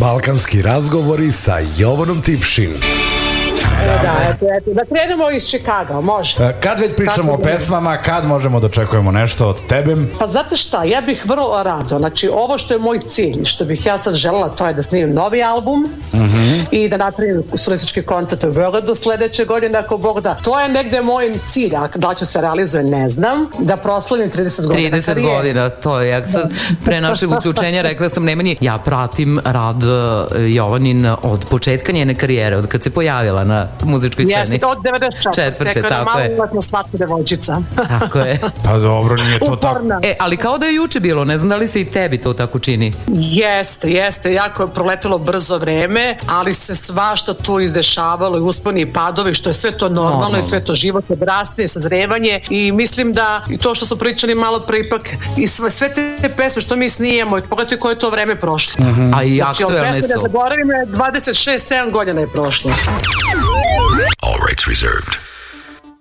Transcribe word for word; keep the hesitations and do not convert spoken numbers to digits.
Balkanski razgovori sa Jovanom Tipšin. Da, eto, eto, da krenemo iz Čikaga, može. Kad već pričamo o pesmama, kad možemo da očekujemo nešto od tebe? Pa znate šta, ja bih vrlo rado, znači ovo što je moj cilj, što bih ja sad želela, to je da snimim novi album uh-huh. i da napravim solistički koncert u Beogradu sledeće godine, ako Bog da. To je negde moj cilj, a da li ću se realizuje, ne znam, da proslavim trideset godina trideset karijere. godina, to je, ja sad pre našeg uključenja rekla sam Nemanji, ja pratim rad Jovanin od početka njene karijere, od kad se pojavila na muzičkoj sceni. Jeste, od devedeset četvrte. Četvrte, tako je. Malo slatka devojčica. Tako je. Pa dobro, nije to tako. E, ali kao da je juče bilo, ne znam da li se i tebi to tako čini. Jeste, jeste, jako je proletelo brzo vreme, ali se svašta tu izdešavalo i usponi i padovi, što je sve to normalno Normalno. i sve to život, odrastanje, sazrevanje i mislim da i to što su pričali malo pre ipak i sve, sve te pesme što mi snijemo, pogledajte koje je to vreme prošlo. Mm-hmm. A i znači, aktuelne su. Da zaboravim, dvadeset šest sedam godina je prošlo. All rights reserved.